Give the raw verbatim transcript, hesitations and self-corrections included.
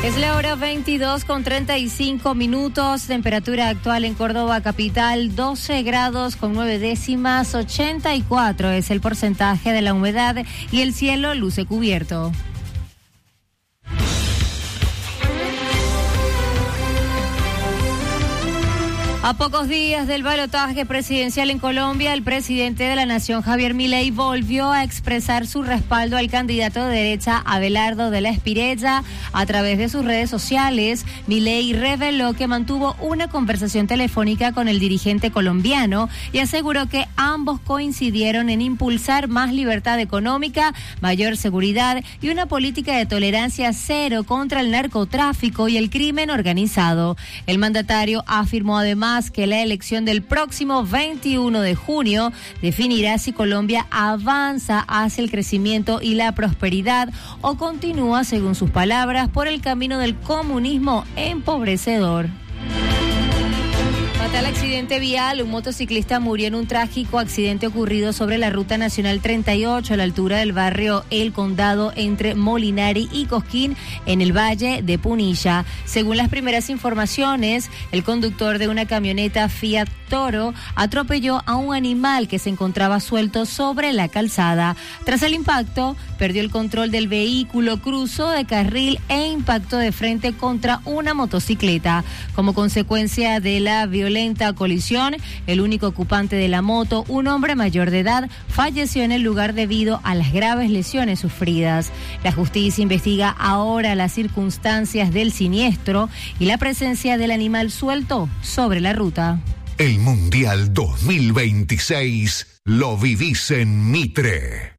Es la hora veintidós con treinta y cinco minutos, temperatura actual en Córdoba capital doce grados con nueve décimas, ochenta y cuatro es el porcentaje de la humedad y el cielo luce cubierto. A pocos días del balotaje presidencial en Colombia, el presidente de la Nación, Javier Milei, volvió a expresar su respaldo al candidato de derecha, Abelardo de la Espriella. A través de sus redes sociales, Milei reveló que mantuvo una conversación telefónica con el dirigente colombiano y aseguró que ambos coincidieron en impulsar más libertad económica, mayor seguridad y una política de tolerancia cero contra el narcotráfico y el crimen organizado. El mandatario afirmó además que la elección del próximo veintiuno de junio definirá si Colombia avanza hacia el crecimiento y la prosperidad o continúa, según sus palabras, por el camino del comunismo empobrecedor. Fatal accidente vial, un motociclista murió en un trágico accidente ocurrido sobre la Ruta Nacional treinta y ocho a la altura del barrio El Condado entre Molinari y Cosquín en el Valle de Punilla. Según las primeras informaciones, el conductor de una camioneta Fiat Toro atropelló a un animal que se encontraba suelto sobre la calzada. Tras el impacto, perdió el control del vehículo, cruzó de carril e impactó de frente contra una motocicleta. Como consecuencia de la violencia Violenta colisión, el único ocupante de la moto, un hombre mayor de edad, falleció en el lugar debido a las graves lesiones sufridas. La justicia investiga ahora las circunstancias del siniestro y la presencia del animal suelto sobre la ruta. El Mundial dos mil veintiséis lo vivís en Mitre.